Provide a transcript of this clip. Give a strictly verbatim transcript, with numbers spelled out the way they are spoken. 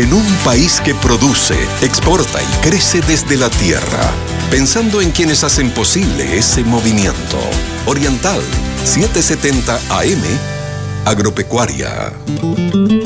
en un país que produce, exporta y crece desde la tierra, pensando en quienes hacen posible ese movimiento. Oriental, setecientos setenta A M, Agropecuaria.